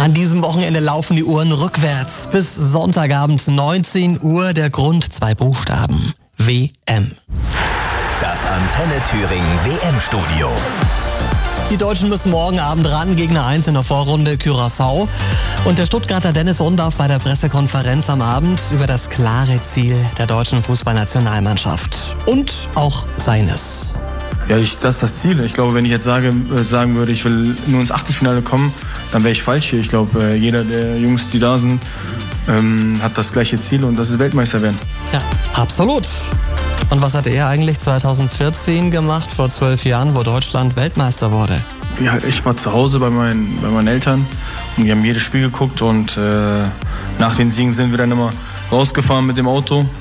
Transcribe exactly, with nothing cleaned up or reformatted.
An diesem Wochenende laufen die Uhren rückwärts. Bis Sonntagabend neunzehn Uhr der Grund, zwei Buchstaben. W M. Das Antenne Thüringen W M-Studio. Die Deutschen müssen morgen Abend ran, Gegner eins in der Vorrunde Curaçao. Und der Stuttgarter Dennis Undaff bei der Pressekonferenz am Abend über das klare Ziel der deutschen Fußballnationalmannschaft. Und auch seines. Ja, ich, das ist das Ziel. Ich glaube, wenn ich jetzt sage, äh, sagen würde, ich will nur ins Achtelfinale kommen, dann wäre ich falsch hier. Ich glaube, äh, jeder der Jungs, die da sind, ähm, hat das gleiche Ziel und das ist Weltmeister werden. Ja, absolut. Und was hat er eigentlich zweitausendvierzehn gemacht, vor zwölf Jahren, wo Deutschland Weltmeister wurde? Ja, ich war zu Hause bei meinen, bei meinen Eltern und wir haben jedes Spiel geguckt und äh, nach den Siegen sind wir dann immer rausgefahren mit dem Auto